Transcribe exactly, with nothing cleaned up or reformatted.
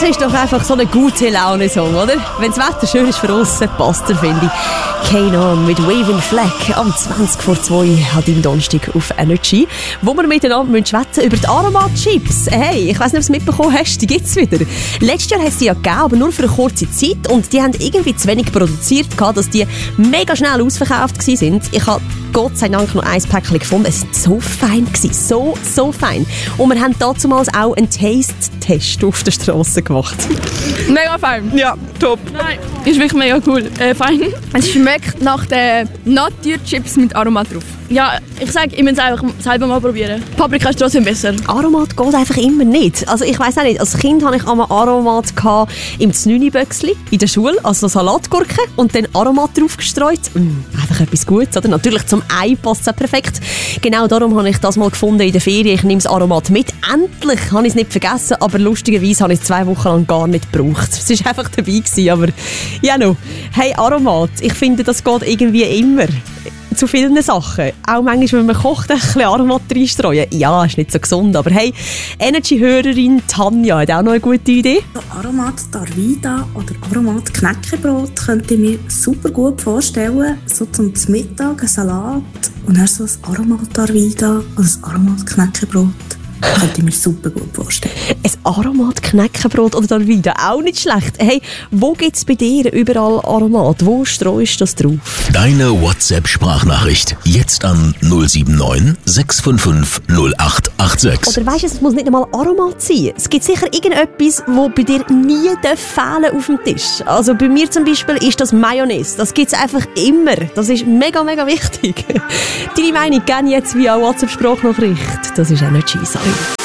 ist doch einfach so eine gute Laune-Song, oder? Wenn das Wetter schön ist für uns, passt er, finde ich. Kane On mit Waving Flag am zwanzig vor zwei hat im Donnerstag auf Energy, wo wir miteinander schwätzen über die Aromat-Chips. Hey, ich weiss nicht, ob du es mitbekommen hast, die gibt es wieder. Letztes Jahr hast du sie ja gegeben, aber nur für eine kurze Zeit und die haben irgendwie zu wenig produziert, dass die mega schnell ausverkauft waren. Ich habe Gott sei Dank noch ein Päckchen gefunden. Es war so fein. Gewesen. So, so fein. Und wir haben damals auch einen Taste-Test auf der Straße gemacht. Mega fein. Ja, top. Nein, ist wirklich mega cool. Äh, fein. Es schmeckt nach den Natur-Chips mit Aromat drauf. Ja, ich sage, ich muss es einfach selber mal probieren. Paprika ist trotzdem besser. Aromat geht einfach immer nicht. Also ich weiss auch nicht, als Kind hatte ich einmal Aromat im Znüni-Böckli in der Schule, also Salatgurke und dann Aromat drauf gestreut. Mm, einfach etwas Gutes, oder? Natürlich zum Ei passt es perfekt. Genau darum habe ich das mal gefunden in der Ferien. Ich nehme das Aromat mit. Endlich habe ich es nicht vergessen, aber lustigerweise habe ich es zwei Wochen lang gar nicht gebraucht. Es war einfach dabei gewesen, aber ja no. Hey, Aromat, ich finde, das geht irgendwie immer. Zu vielen Sachen. Auch manchmal, wenn man kocht, ein bisschen Aromat reinstreuen. Ja, ist nicht so gesund, aber hey, Energy-Hörerin Tanja hat auch noch eine gute Idee. Aromat Darvida oder Aromat Knäckebrot könnte ich mir super gut vorstellen. So zum Mittag ein Salat und dann so ein Aromat Darvida oder ein Aromat Knäckebrot. Könnte ich mir super gut vorstellen. Ein Aromat-Knäckebrot oder Darvida, auch nicht schlecht. Hey, wo gibt es bei dir überall Aromat? Wo streust du das drauf? Deine WhatsApp-Sprachnachricht. Jetzt an null sieben neun sechs fünf fünf null acht acht sechs. Oder weisst du, es muss nicht einmal Aromat sein. Es gibt sicher irgendetwas, das bei dir nie fehlen auf dem Tisch. Also bei mir zum Beispiel ist das Mayonnaise. Das gibt es einfach immer. Das ist mega, mega wichtig. Deine Meinung gerne jetzt via WhatsApp-Sprachnachricht. Das ist Energy.